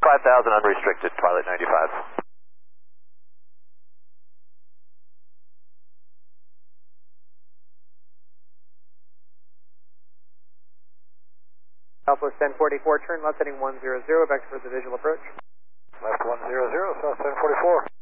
5000 unrestricted, Twilight 95. Southwest 1044, turn left heading 100, back for the visual approach. Left 100, South 1044.